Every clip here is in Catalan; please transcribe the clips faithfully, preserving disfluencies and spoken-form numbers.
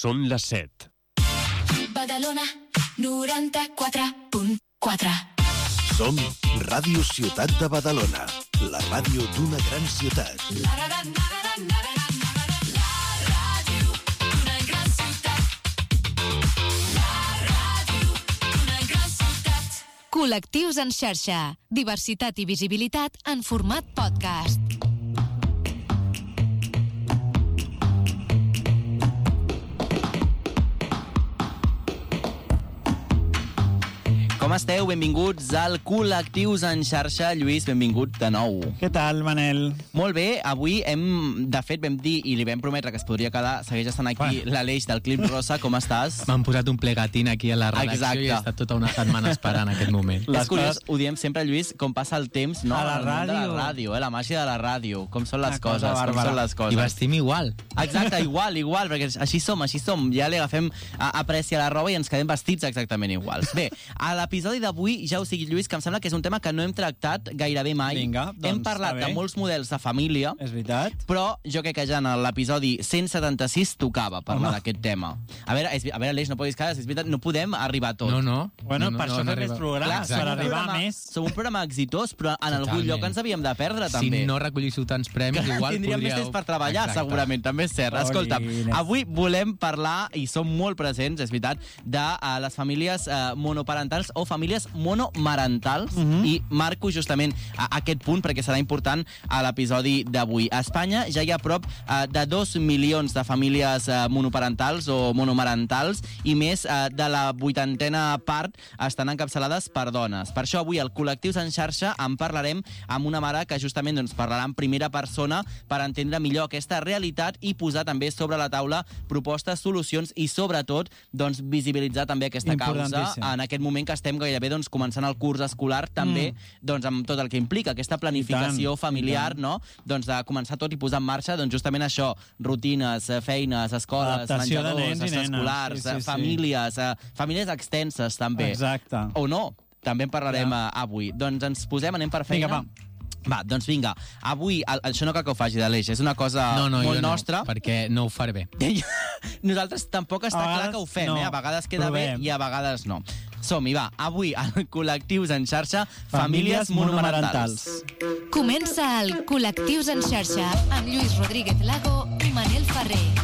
Són les set. Badalona noranta-quatre punt quatre. Som Ràdio Ciutat de Badalona, la ràdio d'una gran ciutat. La ràdio d'una gran ciutat. La ràdio d'una gran ciutat. Col·lectius en xarxa. Diversitat i visibilitat en format podcast. Com esteu? Benvinguts al Col·lectius en xarxa. Lluís, benvingut de nou. Què tal, Manel? Molt bé, avui hem, de fet, vam dir i li vam prometre que es podria quedar. Segueix estant aquí bueno. l'Aleix del Clip Rosa. Com estàs? M'han posat un plegatín aquí a la redacció. Exacte. I he estat tota una setmana esperant aquest moment. Les és curiós, coses... ho diem sempre, Lluís, com passa el temps, no? A la ràdio. De la ràdio, eh? La màgia de la ràdio. Com són les una coses, com són les coses. I vestim igual. Exacte, igual, igual, perquè així som, així som. Ja li agafem a, apreciar la roba i ens quedem vestits exactament iguals. Bé, a l'episodi d'avui, ja o sigui, Lluís, que em sembla que és un tema que no hem tractat gairebé mai. Vinga, doncs, hem parlat de molts models de família. És veritat. Però jo crec que ja en l'episodi cent setanta-sis tocava parlar d'aquest tema. A veure, és, a veure, Aleix, no podis quedar, és veritat, no podem arribar a tot. No, no. Bueno, no, per no, això no fem més programes, Clar, per arribar programa, a més. Som un programa exitós, però en Totalment. algun lloc ens havíem de perdre, també. Si no recollíssiu tants premis, igual tindríem podríeu... més temps per treballar, Exacte. segurament, també és cert. Escolta, avui volem parlar, i som molt presents, és veritat, de uh, les famílies uh, monoparentals o famílies monomarentals, uh -huh. i marco justament uh, aquest punt perquè serà important a l'episodi d'avui. A Espanya ja hi ha prop uh, de dos milions de famílies uh, monoparentals o monomarentals i més uh, de la vuitantena part estan encapçalades per dones. Per això avui al Col·lectius en xarxa en parlarem amb una mare que justament doncs, parlarà en primera persona per entendre millor aquesta realitat i posar també sobre la taula propostes, solucions i sobretot doncs, visibilitzar també aquesta causa en aquest moment que estem gairebé doncs, començant el curs escolar també mm. doncs, amb tot el que implica aquesta planificació tant, familiar, no? Doncs de començar tot i posar en marxa doncs, justament això, rutines, feines, escoles, adaptació menjadors, extraescolars, sí, sí, sí. famílies, famílies extenses també. Exacte. O no, també en parlarem ja. avui. Doncs ens posem, anem per feina. Vinga, va. Va, doncs vinga, avui, el, això no cal que ho faci d'Aleix, és una cosa no, no, molt no, nostra. perquè no ho faré bé. Nosaltres tampoc està vegades, clar que ho fem, no. eh? A vegades queda Provem. bé i a vegades no. Som-hi, va, avui al Col·lectius en xarxa, Famílies famílies monomarentals. Comença el Col·lectius en xarxa amb Lluís Rodríguez Lago i Manel Ferrer.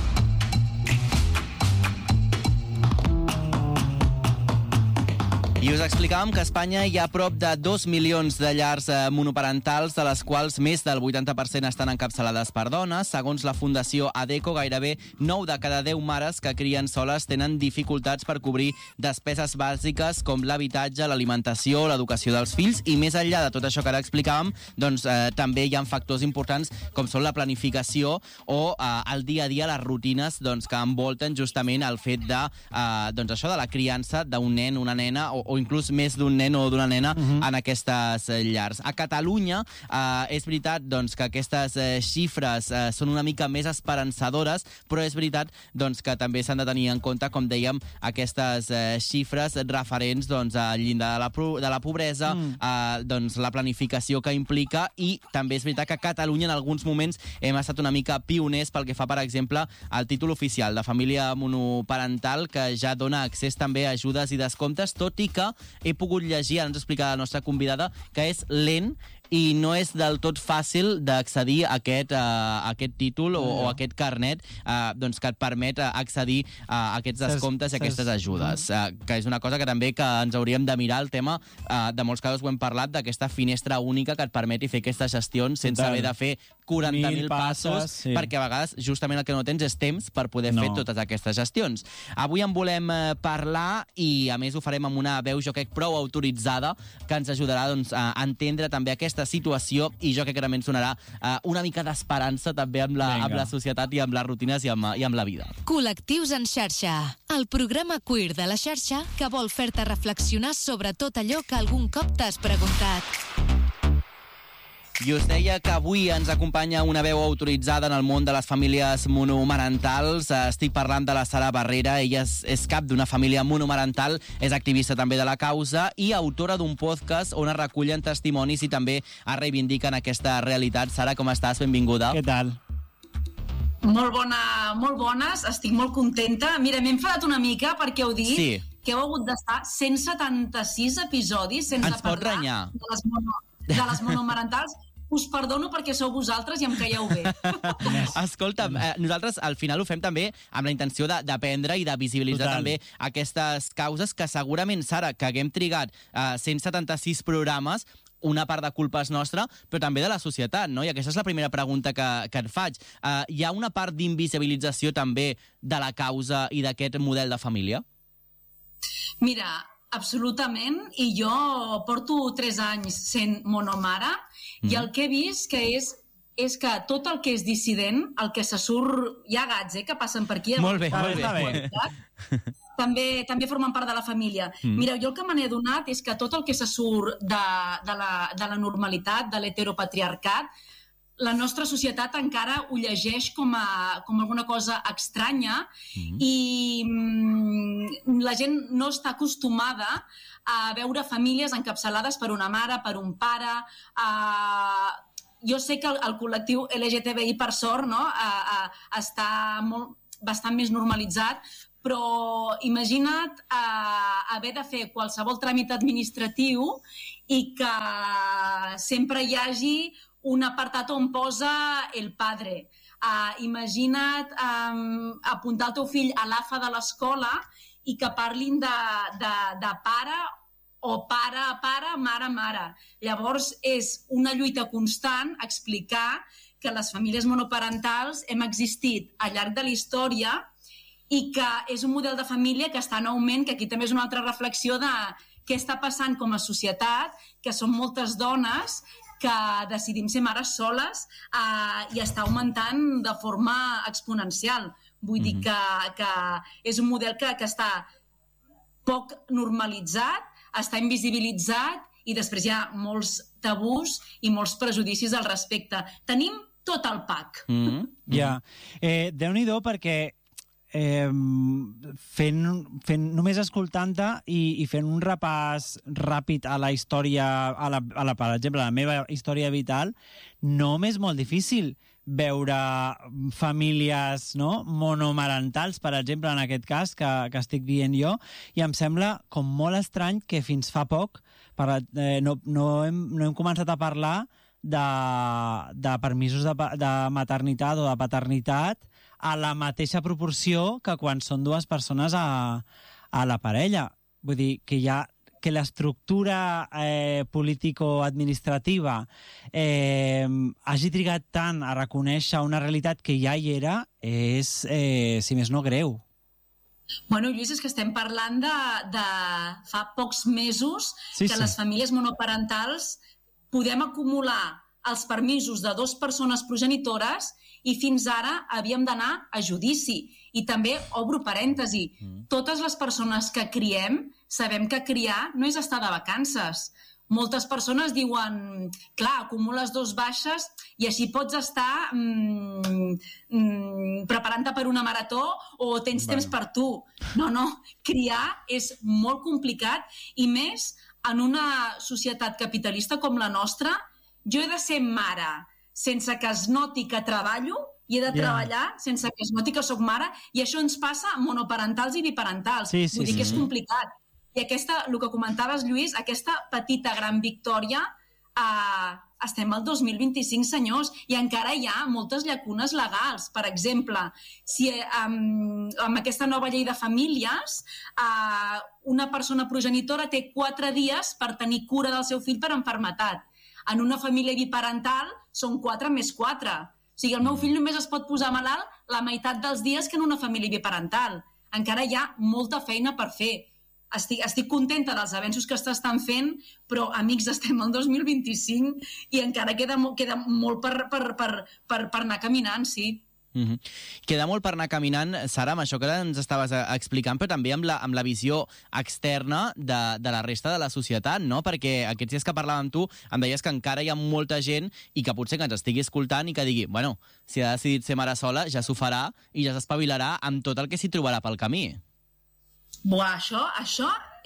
I us explicàvem que a Espanya hi ha prop de dos milions de llars eh, monoparentals, de les quals més del vuitanta per cent estan encapçalades per dones. Segons la Fundació ADECO, gairebé nou de cada deu mares que crien soles tenen dificultats per cobrir despeses bàsiques com l'habitatge, l'alimentació, l'educació dels fills, i més enllà de tot això que ara explicàvem, doncs eh, també hi ha factors importants com són la planificació o eh, el dia a dia, les rutines doncs, que envolten justament el fet de, eh, doncs, això de la criança d'un nen, una nena o, o inclús més d'un nen o d'una nena uh-huh. en aquestes llars. A Catalunya eh, és veritat doncs, que aquestes eh, xifres eh, són una mica més esperançadores, però és veritat doncs, que també s'han de tenir en compte, com dèiem, aquestes eh, xifres referents doncs, al llindar de la, de la pobresa, mm. eh, doncs, la planificació que implica, i també és veritat que a Catalunya en alguns moments hem estat una mica pioners pel que fa, per exemple, al títol oficial de família monoparental, que ja dona accés també a ajudes i descomptes, tot i que he pogut llegir, ara ens explica la nostra convidada, que és lent i no és del tot fàcil d'accedir a aquest, uh, a aquest títol o, o a aquest carnet uh, doncs que et permet accedir a aquests descomptes i aquestes ajudes. Uh, que és una cosa que també que ens hauríem de mirar el tema, uh, de molts casos ho hem parlat, d'aquesta finestra única que et permeti fer aquestes gestions sense haver de fer quaranta mil passos, sí. perquè a vegades justament el que no tens és temps per poder no. fer totes aquestes gestions. Avui en volem uh, parlar i a més ho farem amb una veu jo crec prou autoritzada que ens ajudarà doncs, a entendre també aquesta situació i jo crec que també ens sonarà uh, una mica d'esperança també amb la, amb la societat i amb les rutines i amb, i amb la vida. Col·lectius en xarxa, el programa queer de la xarxa que vol fer-te reflexionar sobre tot allò que algun cop t'has preguntat. I us deia que avui ens acompanya una veu autoritzada en el món de les famílies monomarentals. Estic parlant de la Sara Barrera. Ella és, és cap d'una família monomarental, és activista també de la causa i autora d'un podcast on es recullen testimonis i també es reivindiquen aquesta realitat. Sara, com estàs? Benvinguda. Què tal? Molt, bona, molt bones, estic molt contenta. Mira, m'he enfadat una mica perquè heu dit Sí. que heu hagut d'estar cent setanta-sis episodis sense Ens pot parlar renyar. de les, mono, de les monomarentals. Us perdono perquè sou vosaltres i em caieu bé. Escolta, eh, nosaltres al final ho fem també amb la intenció de- d'aprendre i de visibilitzar Total. també aquestes causes que segurament, Sara, que haguem trigat eh, cent setanta-sis programes, una part de culpa és nostra, però també de la societat, no? I aquesta és la primera pregunta que, que et faig. Uh, hi ha una part d'invisibilització també de la causa i d'aquest model de família? Mira, absolutament, i jo porto tres anys sent monomare mm. i el que he vist que és és que tot el que és dissident, el que se surt... Hi ha gats, eh, que passen per aquí. Molt bé, molt Està bé. bé. També, també formen part de la família. Mm. Mira, jo el que me n'he adonat és que tot el que se surt de, de, la, de la normalitat, de l'heteropatriarcat, la nostra societat encara ho llegeix com, a, com alguna cosa estranya mm. i mm, la gent no està acostumada a veure famílies encapçalades per una mare, per un pare... A... Jo sé que el, el col·lectiu L G T B I, per sort, no? a, a, està molt, bastant més normalitzat, però imagina't uh, haver de fer qualsevol tràmit administratiu i que sempre hi hagi un apartat on posa el padre. Uh, imagina't um, apuntar el teu fill a l'A F A de l'escola i que parlin de, de, de pare o pare a pare, mare a mare. Llavors, és una lluita constant explicar que les famílies monoparentals hem existit al llarg de la història i que és un model de família que està en augment, que aquí també és una altra reflexió de què està passant com a societat, que són moltes dones que decidim ser mares soles eh, i està augmentant de forma exponencial. Vull dir que, que és un model que, que està poc normalitzat, està invisibilitzat i després hi ha molts tabús i molts prejudicis al respecte. Tenim tot el pack. Mm -hmm. Ja. Eh, Déu-n'hi-do perquè eh, fent, fent, només escoltant-te i, i fent un repàs ràpid a la història, a la, a la, per exemple, a la meva història vital, no m'és molt difícil veure famílies, no, monomarentals, per exemple, en aquest cas, que, que estic dient jo, i em sembla com molt estrany que fins fa poc per, eh, no, no, hem, no hem començat a parlar de, de permisos de, de maternitat o de paternitat a la mateixa proporció que quan són dues persones a, a la parella. Vull dir que hi ha que l'estructura eh, político-administrativa eh, hagi trigat tant a reconèixer una realitat que ja hi era, és, eh, si més no, greu. Bueno, Lluís, és que estem parlant de, de fa pocs mesos Sí, que sí. les famílies monoparentals podem acumular els permisos de dues persones progenitores i fins ara havíem d'anar a judici. I també, obro parèntesi, mm. totes les persones que criem sabem que criar no és estar de vacances. Moltes persones diuen, clar, acumules dos baixes i així pots estar mm, mm, preparant-te per una marató o tens bueno. temps per tu. No, no, criar és molt complicat i més en una societat capitalista com la nostra. Jo he de ser mare sense que es noti que treballo i he de Yeah. treballar sense que es noti que sóc mare i això ens passa a monoparentals i biparentals. Sí, sí, Vull dir sí. que és complicat. I aquesta, el que comentaves, Lluís, aquesta petita gran victòria, eh, estem al dos mil vint-i-cinc, senyors, i encara hi ha moltes llacunes legals. Per exemple, si eh, amb, amb aquesta nova llei de famílies, eh, una persona progenitora té quatre dies per tenir cura del seu fill per enfermetat. En una família biparental són quatre més quatre. O sigui, el meu fill només es pot posar malalt la meitat dels dies que en una família biparental. Encara hi ha molta feina per fer. Estic, estic contenta dels avenços que s'estan fent, però, amics, estem al dos mil vint-i-cinc i encara queda, queda molt per, per, per, per, per anar caminant, sí. Mm-hmm. Queda molt per anar caminant, Sara, amb això que ens estaves explicant, però també amb la, amb la visió externa de, de la resta de la societat, no? Perquè aquests dies que parlàvem amb tu em deies que encara hi ha molta gent i que potser que ens estigui escoltant i que digui, bueno, si ha decidit ser mare sola, ja s'ho farà i ja s'espavilarà amb tot el que s'hi trobarà pel camí. Buah, això, això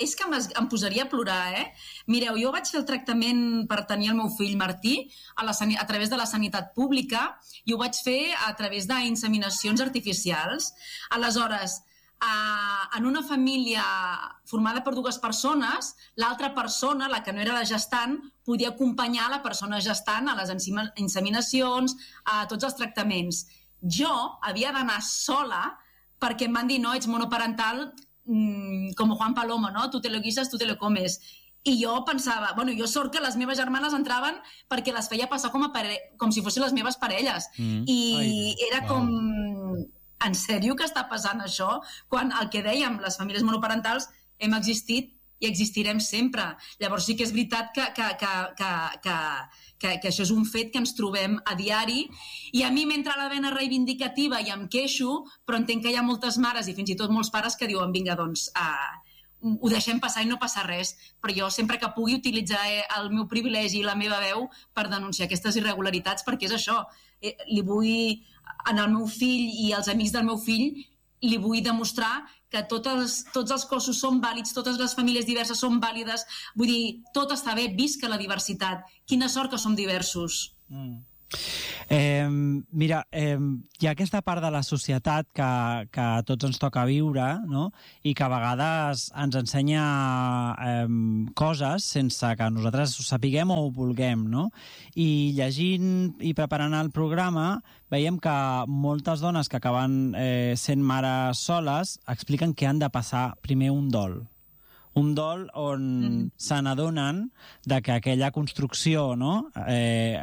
és que em posaria a plorar, eh? Mireu, jo vaig fer el tractament per tenir el meu fill Martí a, la, a través de la sanitat pública i ho vaig fer a través d'inseminacions artificials. Aleshores, eh, en una família formada per dues persones, l'altra persona, la que no era la gestant, podia acompanyar la persona gestant a les inseminacions, a tots els tractaments. Jo havia d'anar sola perquè em van dir, no, ets monoparental, mmm, com Juan Palomo, no? Tu te lo guisas, tu te lo comes. I jo pensava, bueno, jo sort que les meves germanes entraven perquè les feia passar com, a pare... com si fossin les meves parelles. Mm. I Ai, era wow. com... En sèrio que està passant això? Quan el que dèiem, les famílies monoparentals, hem existit i existirem sempre. Llavors sí que és veritat que, que, que, que, que, que, que això és un fet que ens trobem a diari, i a mi m'entra la vena reivindicativa i em queixo, però entenc que hi ha moltes mares i fins i tot molts pares que diuen, vinga, doncs, uh, ho deixem passar i no passa res, però jo sempre que pugui utilitzaré el meu privilegi i la meva veu per denunciar aquestes irregularitats, perquè és això, eh, li vull, en el meu fill i els amics del meu fill, li vull demostrar que tots els, tots els cossos són vàlids, totes les famílies diverses són vàlides, vull dir, tot està bé, visca la diversitat. Quina sort que som diversos. Mm. Eh, mira, eh, hi ha aquesta part de la societat que, que a tots ens toca viure, no? I que a vegades ens ensenya eh, coses sense que nosaltres ho sapiguem o ho vulguem, no? I llegint i preparant el programa veiem que moltes dones que acaben eh, sent mares soles expliquen que han de passar primer un dol. Un dol on mm. se n'adonen de que aquella construcció, no? eh,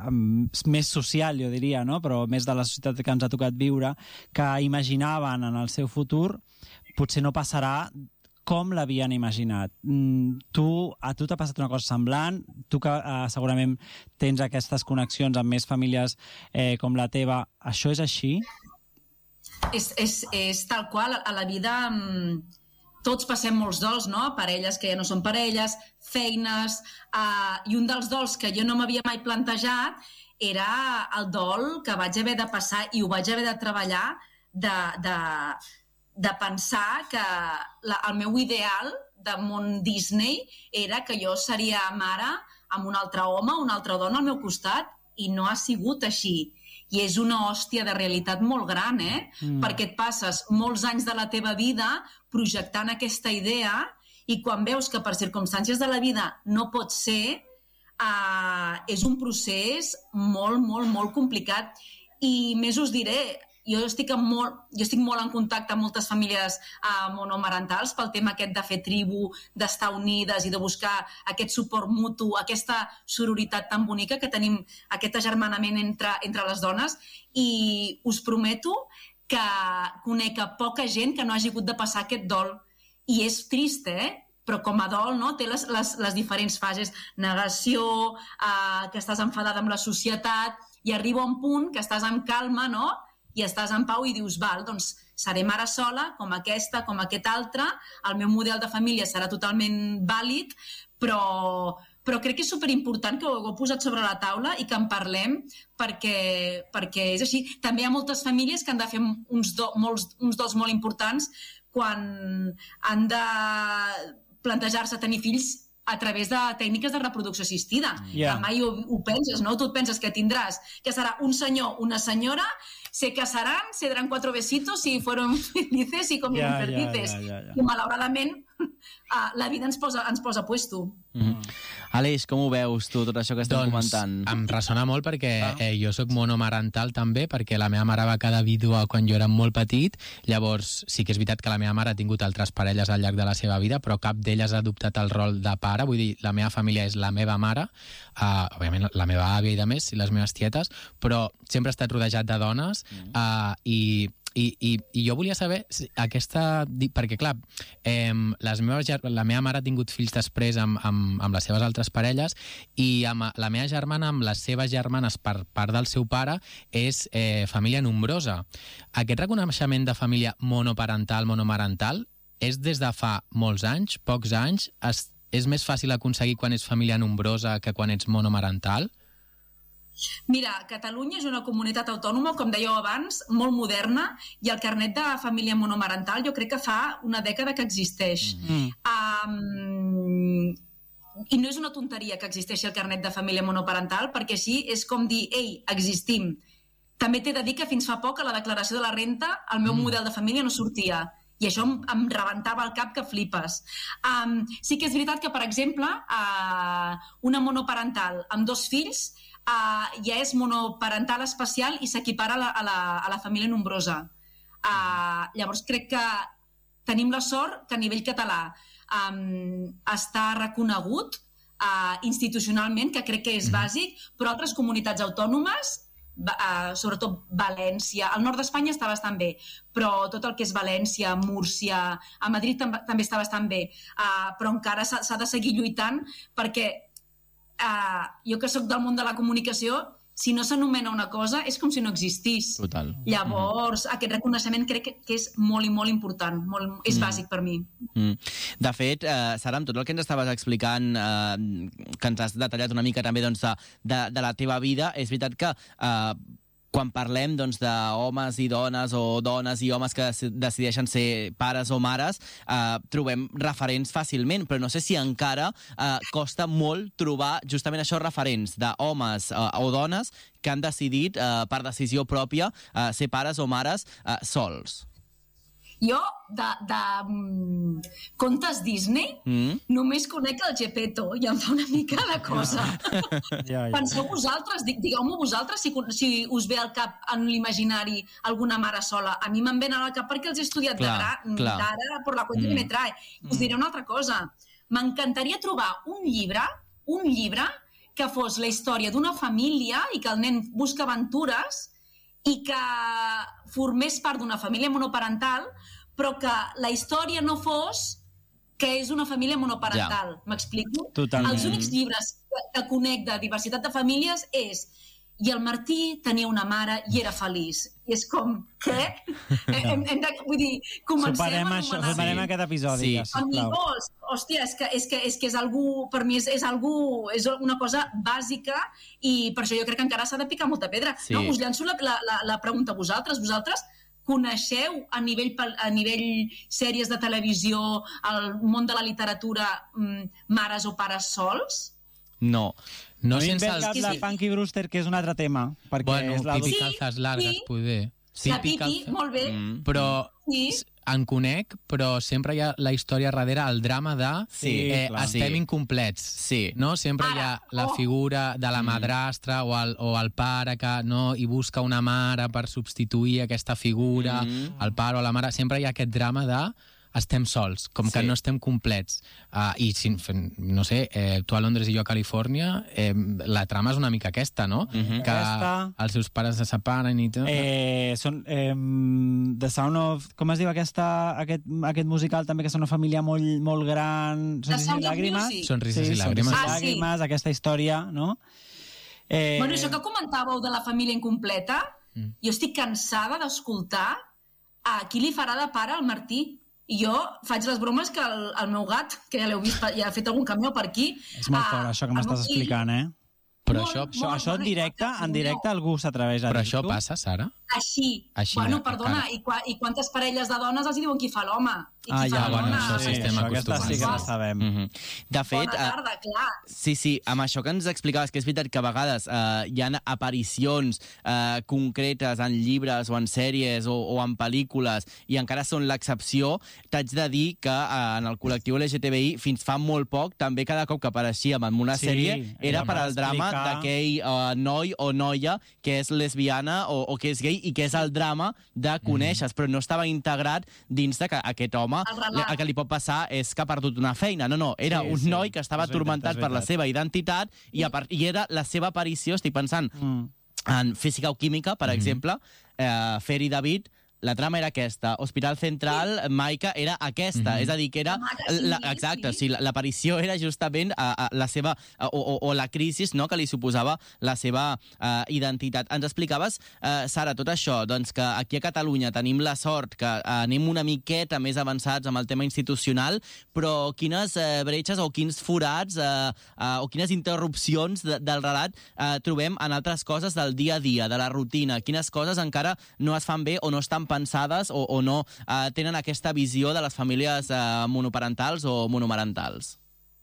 més social, jo diria, no? Però més de la societat que ens ha tocat viure, que imaginaven en el seu futur, potser no passarà com l'havien imaginat. Mm, tu, a tu t'ha passat una cosa semblant? Tu que eh, segurament tens aquestes connexions amb més famílies eh, com la teva, això és així? És, és, és tal qual, a la vida... Mm... Tots passem molts dols, no? Parelles que ja no són parelles, feines... Uh, I un dels dols que jo no m'havia mai plantejat era el dol que vaig haver de passar i ho vaig haver de treballar de, de, de pensar que la, el meu ideal de món Disney era que jo seria mare amb un altre home, una altra dona al meu costat, i no ha sigut així. I és una hòstia de realitat molt gran, eh? Mm. Perquè et passes molts anys de la teva vida projectant aquesta idea i quan veus que per circumstàncies de la vida no pot ser, eh, és un procés molt, molt, molt complicat. I més us diré, jo estic, molt, jo estic molt en contacte amb moltes famílies uh, monomarentals pel tema aquest de fer tribu, d'estar unides i de buscar aquest suport mutu, aquesta sororitat tan bonica que tenim, aquest agermanament entre, entre les dones, i us prometo que conec a poca gent que no hagi hagut de passar aquest dol. I és trist, eh? Però com a dol, no? Té les, les, les diferents fases, negació, uh, que estàs enfadada amb la societat, i arriba un punt que estàs en calma, no?, i estàs en pau i dius, val, doncs seré mare sola, com aquesta, com aquest altre, el meu model de família serà totalment vàlid, però, però crec que és superimportant que ho heu posat sobre la taula i que en parlem, perquè, perquè és així. També hi ha moltes famílies que han de fer uns, do, molts, uns dols molt importants quan han de plantejar-se tenir fills a través de tècniques de reproducció assistida. Yeah. Que mai ho, ho penses, no? Tu et penses que tindràs, que serà un senyor, una senyora, se casarán, se darán cuatro besitos si fueron felices y comieron yeah, felices. Yeah, yeah, yeah. I malauradament la vida ens posa, ens posa puesto. Mm-hmm. Aleix, com ho veus tu, tot això que estem doncs, comentant? Em ressona molt perquè ah. eh, jo sóc monomarental també, perquè la meva mare va quedar vídua quan jo era molt petit, llavors sí que és veritat que la meva mare ha tingut altres parelles al llarg de la seva vida, però cap d'elles ha adoptat el rol de pare, vull dir, la meva família és la meva mare, uh, òbviament la meva àvia i de més, i les meves tietes, però sempre he estat rodejat de dones mm. uh, i I, i, i jo volia saber aquesta... Perquè, clar, eh, les meves, la meva mare ha tingut fills després amb, amb, amb les seves altres parelles i amb la meva germana, amb les seves germanes per part del seu pare, és eh, família nombrosa. Aquest reconeixement de família monoparental, monomarental, és des de fa molts anys, pocs anys? És, és més fàcil aconseguir quan és família nombrosa que quan ets monomarental? Mira, Catalunya és una comunitat autònoma, com dèieu abans, molt moderna, i el carnet de família monomarental jo crec que fa una dècada que existeix. Mm. Um, I no és una tonteria que existeixi el carnet de família monoparental, perquè així és com dir, ei, existim. També t'he de dir que fins fa poc a la declaració de la renta el meu mm. model de família no sortia. I això em, em rebentava el cap que flipes. Um, sí que és veritat que, per exemple, uh, una monoparental amb dos fills uh, ja és monoparental especial i s'equipara a, la, a, la, a la família nombrosa. Uh, llavors crec que tenim la sort que a nivell català um, està reconegut uh, institucionalment, que crec que és bàsic, però altres comunitats autònomes, Uh, sobretot València, al nord d'Espanya està bastant bé, però tot el que és València, Múrcia, a Madrid tam també està bastant bé, uh, però encara s'ha de seguir lluitant perquè uh, jo que sóc del món de la comunicació, si no s'anomena una cosa és com si no existís. Total. Llavors, mm. aquest reconeixement crec que, que és molt i molt important, molt, és mm. bàsic per mi. Mm. De fet, eh, Sara, amb tot el que ens estaves explicant, eh, que ens has detallat una mica també doncs, de, de, de la teva vida, és veritat que eh, quan parlem doncs, d'homes i dones o dones i homes que decideixen ser pares o mares, eh, trobem referents fàcilment, però no sé si encara eh, costa molt trobar justament això, referents d'homes eh, o dones que han decidit eh, per decisió pròpia eh, ser pares o mares eh, sols. Jo, de, de um, contes Disney, mm. només conec el Gepetto i em fa una mica de cosa. Ja, ja. Penseu vosaltres, digueu-m'ho vosaltres, si, si us ve al cap en l'imaginari alguna mare sola. A mi me'n ven al cap perquè els he estudiat d'ara per la cuenta mm. que me trae. Us diré una altra cosa. M'encantaria trobar un llibre, un llibre que fos la història d'una família i que el nen busca aventures i que formés part d'una família monoparental, però que la història no fos que és una família monoparental. Ja. M'explico? Totalment. Els únics llibres que, que conec de diversitat de famílies és i el Martí tenia una mare i era feliç. I és com, què? hem, hem de, vull dir, comencem Superem a això, anomenar... superem aquest episodi. Sí. Ja, Amigos, hòstia, és que és, que, és, que és algú, per mi és, és, algú, és una cosa bàsica i per això jo crec que encara s'ha de picar molta pedra. Sí. No, us llanço la, la, la, la pregunta a vosaltres. Vosaltres coneixeu a nivell, a nivell sèries de televisió, al món de la literatura, mares o pares sols? No. No a mi em ve el cap la Punky Brewster, que és un altre tema. Bueno, és la Pipi calces largues, sí, poder. Sí, la Pipi, calces... molt bé. Mm. Però sí. en conec, però sempre hi ha la història darrere, el drama de sí, eh, clar. estem sí. incomplets. Sí. No? Sempre Ara, hi ha la oh. figura de la madrastra mm. o, el, o el pare que no, i busca una mare per substituir aquesta figura, mm. el pare o la mare. Sempre hi ha aquest drama de estem sols, com sí. que no estem complets. Uh, I, si, no sé, eh, tu a Londres i jo a Califòrnia, eh, la trama és una mica aquesta, no? Mm-hmm. Que aquesta... els seus pares se separen i tot. Eh, són, eh, The Sound of... Com es diu aquesta, aquest, aquest musical també, que és una família molt, molt gran... Sonrises i làgrimes? Sonrises sí, i làgrimes. Ah, sí. Llàgrimes, aquesta història, no? Eh... Bueno, això que comentàveu de la família incompleta, mm. jo estic cansada d'escoltar a qui li farà de pare al Martí. I jo faig les bromes que el, el meu gat, que ja l'heu vist, ja ha fet algun camió per aquí... És molt fort, uh, això que m'estàs explicant, eh? Però molt, això, molt, això, això en directe, en directe algú s'atreveix a dir-ho? Però això passa, Sara? Així. Així bueno, de, perdona, i, qua, i quantes parelles de dones els diuen qui fa l'home? Ah, ja, bueno, això sí, estem això acostumats. Sí que la sabem. Mm -hmm. De fet... Bona tarda, uh, clar. Sí, sí, amb això que ens explicaves, que és veritat que a vegades uh, hi ha aparicions uh, concretes en llibres o en sèries o, o en pel·lícules i encara són l'excepció, t'haig de dir que uh, en el col·lectiu L G T B I fins fa molt poc, també cada cop que apareixíem en una sí, sèrie era per al drama explicar... d'aquell uh, noi o noia que és lesbiana o, o que és gay i que és el drama de conèixer, mm. però no estava integrat dins de que aquest home el, el que li pot passar és que ha perdut una feina. No, no, era sí, un sí. noi que estava és atormentat veritat, per la seva identitat i, a part, i era la seva aparició, estic pensant, mm. en física o química, per mm. exemple, eh, Fer i David, la trama era aquesta. Hospital Central, sí. Maica, era aquesta. Mm-hmm. És a dir, que era... La, exacte, sí. O sigui, l'aparició era justament a, a la seva... A, o, o la crisi, no?, que li suposava la seva uh, identitat. Ens explicaves, uh, Sara, tot això, doncs que aquí a Catalunya tenim la sort que uh, anem una miqueta més avançats amb el tema institucional, però quines uh, bretxes o quins forats uh, uh, o quines interrupcions de, del relat uh, trobem en altres coses del dia a dia, de la rutina? Quines coses encara no es fan bé o no estan pensades o, o no eh, tenen aquesta visió de les famílies eh, monoparentals o monomarentals?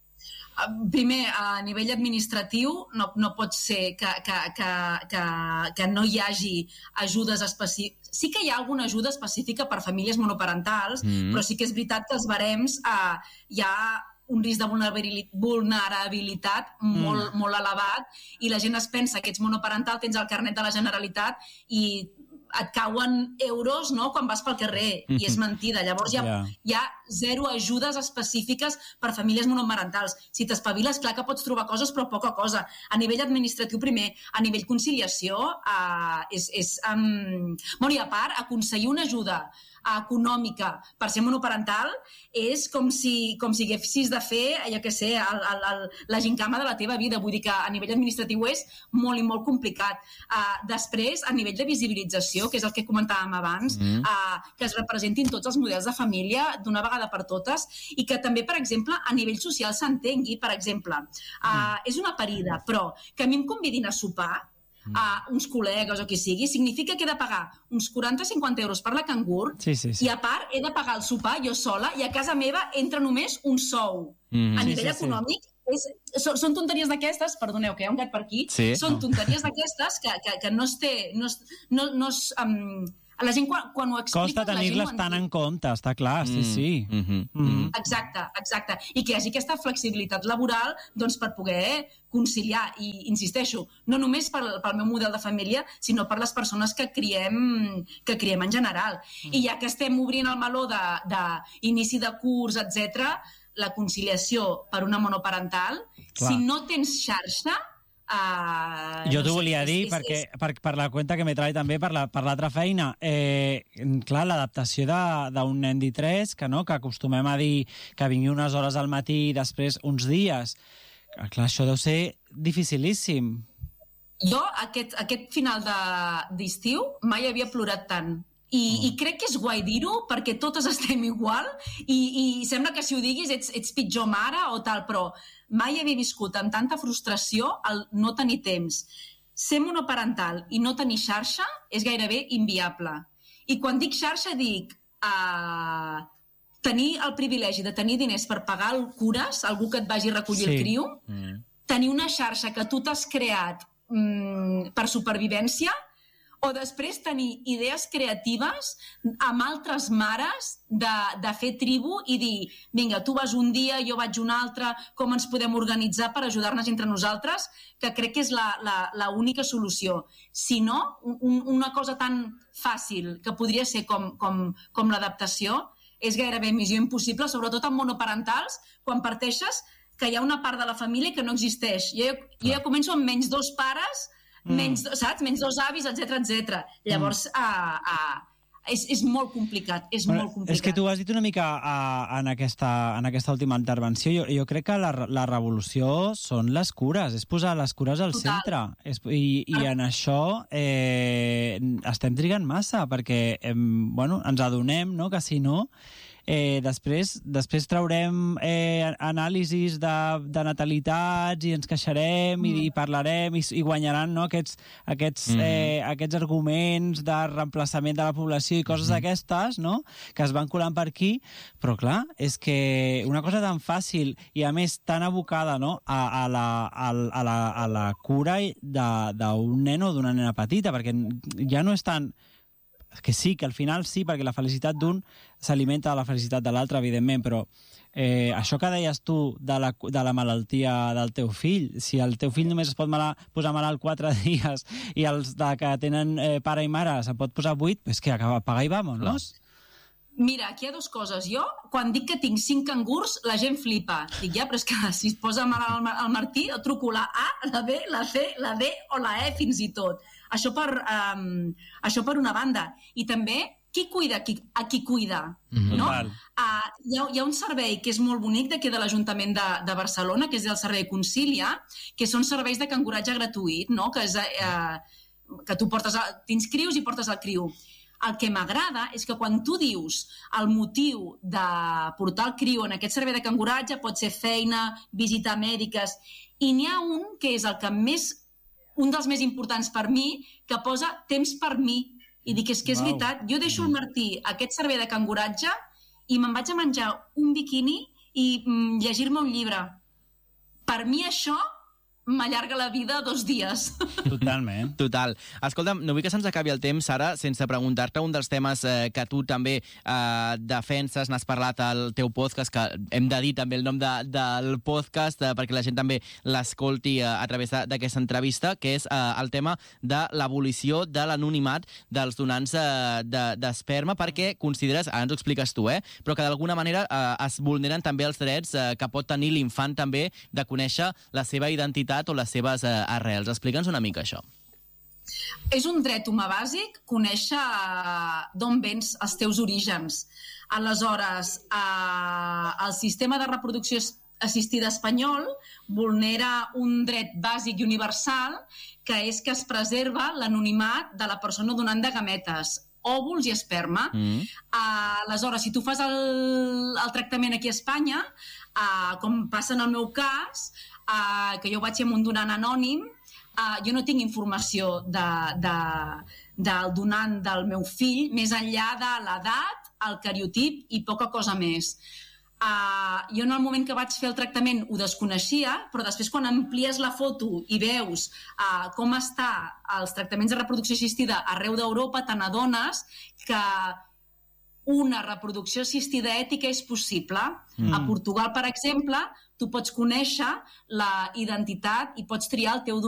Primer, a nivell administratiu, no, no pot ser que, que, que, que, que no hi hagi ajudes específiques. Sí que hi ha alguna ajuda específica per famílies monoparentals, mm. però sí que és veritat que els barems eh, hi ha un risc de vulnerabilitat molt, mm. molt elevat i la gent es pensa que ets monoparental, tens el carnet de la Generalitat i et cauen euros, no?, quan vas pel carrer, mm-hmm. i és mentida. Llavors hi ha, yeah. hi ha zero ajudes específiques per famílies monomarentals. Si t'espaviles, clar que pots trobar coses, però poca cosa. A nivell administratiu, primer, a nivell conciliació, uh, és... és um... bueno, i a part, aconseguir una ajuda econòmica per ser monoparental és com si, com si haguessis de fer, jo què sé, el, el, el, la gincama de la teva vida. Vull dir que a nivell administratiu és molt i molt complicat. Uh, després, a nivell de visibilització, que és el que comentàvem abans, mm. uh, que es representin tots els models de família d'una vegada per totes i que també, per exemple, a nivell social s'entengui. Per exemple, uh, mm. és una parida, però que a mi em convidin a sopar, a uns col·legues o qui sigui, significa que he de pagar uns quaranta a cinquanta euros per la cangur sí, sí, sí. i a part he de pagar el sopar jo sola i a casa meva entra només un sou. Mm-hmm. A nivell sí, sí, econòmic sí. És, són, són tonteries d'aquestes, perdoneu que hi ha un gat per aquí, sí, són no. tonteries d'aquestes que, que, que no es té... No es, no, no es, um, la gent quan, quan ho explica... Costa tenir-les tan en compte, està clar, sí, sí. Mm-hmm. Mm-hmm. Exacte, exacte. I que hi hagi aquesta flexibilitat laboral doncs, per poder conciliar. I insisteixo, no només pel, pel meu model de família, sinó per les persones que criem, que criem en general. Mm. I ja que estem obrint el meló d'inici de, de curs, etcètera, la conciliació per una monoparental, clar. Si no tens xarxa... Uh, jo no t'ho sé, volia dir, és, perquè és... per, per la cuenta que m'he treballat també per l'altra feina. Eh, clar, l'adaptació d'un nen d'itres, que, no, que acostumem a dir que vingui unes hores al matí i després uns dies. Clar, això deu ser dificilíssim. Jo, aquest, aquest final d'estiu, mai havia plorat tant. I, mm. i crec que és guai dir-ho perquè totes estem igual i, i sembla que si ho diguis ets, ets pitjor mare o tal, però mai havia viscut amb tanta frustració el no tenir temps. Ser monoparental i no tenir xarxa és gairebé inviable. I quan dic xarxa dic uh, tenir el privilegi de tenir diners per pagar el cures, algú que et vagi a recollir sí. el criu, mm. tenir una xarxa que tu t'has creat mm, per supervivència, o després tenir idees creatives amb altres mares de, de fer tribu i dir, vinga, tu vas un dia, jo vaig un altre, com ens podem organitzar per ajudar-nos entre nosaltres, que crec que és l'única solució. Si no, un, una cosa tan fàcil que podria ser com, com, com l'adaptació és gairebé missió impossible, sobretot amb monoparentals, quan parteixes que hi ha una part de la família que no existeix. Jo, jo ja començo amb menys dos pares, menys, saps? Menys dos avis, etcètera, etcètera. Llavors, mm. uh, uh, és, és molt complicat, és bueno, molt complicat. És que tu has dit una mica uh, en, aquesta, en aquesta última intervenció, jo, jo crec que la, la revolució són les cures, és posar les cures al Total. centre. És, I i ah. en això eh, estem trigant massa, perquè eh, bueno, ens adonem, no?, que si no... Eh, després, després traurem eh, anàlisis de, de natalitats i ens queixarem mm. i, i parlarem i, i guanyaran, no?, aquests, aquests, mm. eh, aquests arguments de reemplaçament de la població i coses mm. d'aquestes, no?, que es van colant per aquí, però clar, és que una cosa tan fàcil i a més tan abocada, no?, a, a, la, a, a, la, a la cura d'un nen o d'una nena petita, perquè ja no és tan... que sí, que al final sí, perquè la felicitat d'un s'alimenta de la felicitat de l'altre, evidentment, però eh, això que deies tu de la, de la malaltia del teu fill, si el teu fill només es pot malalt, posar malalt quatre dies i els de que tenen eh, pare i mare se'n pot posar vuit, és que acaba, apaga i vámonos. Mira, aquí hi ha dues coses. Jo, quan dic que tinc cinc cangurs, la gent flipa. Dic, ja, però és que si es posa malalt el Martí, truco la A, la B, la C, la D o la E fins i tot. Això per, um, això per una banda. I també qui cuida qui, a qui cuida? Mhm. No? Total. Uh, hi, ha, hi ha un servei que és molt bonic d'aquí de l'Ajuntament de, de Barcelona, que és el servei Concília, que són serveis de canguratge gratuït, no? Que, és, uh, que tu portes a, t'inscrius i portes el criu. El que m'agrada és que quan tu dius el motiu de portar el criu en aquest servei de canguratge, pot ser feina, visita mèdiques, i n'hi ha un que és el que més, un dels més importants per mi, que posa temps per mi. I dic, és que és Uau. veritat, jo deixo el Martí aquest servei de canguratge i me'n vaig a menjar un biquini i mm, llegir-me un llibre. Per mi això m'allarga la vida dos dies. Totalment. Total. Escolta'm, no vull que se'ns acabi el temps, Sara, sense preguntar-te un dels temes eh, que tu també eh, defenses, n'has parlat al teu podcast, que hem de dir també el nom de, del podcast eh, perquè la gent també l'escolti eh, a través d'aquesta entrevista, que és eh, el tema de l'abolició de l'anonimat dels donants eh, d'esperma, de, perquè consideres, ara ens ho expliques tu, eh, però que d'alguna manera eh, es vulneren també els drets eh, que pot tenir l'infant també de conèixer la seva identitat o les seves eh, arrels. Explica'ns una mica això. És un dret humà bàsic conèixer eh, d'on vens els teus orígens. Aleshores, eh, el sistema de reproducció assistida espanyol vulnera un dret bàsic i universal, que és que es preserva l'anonimat de la persona donant de gametes, òvuls i esperma. Mm. Uh, aleshores, si tu fas el, el tractament aquí a Espanya, uh, com passa en el meu cas, uh, que jo vaig ser amb un donant anònim, uh, jo no tinc informació de, de, del donant del meu fill, més enllà de l'edat, el cariotip i poca cosa més. Uh, jo en el moment que vaig fer el tractament ho desconeixia, però després quan amplies la foto i veus uh, com està els tractaments de reproducció assistida arreu d'Europa, te n'adones que una reproducció assistida ètica és possible. Mm. A Portugal, per exemple, tu pots conèixer la identitat i pots triar el teu donant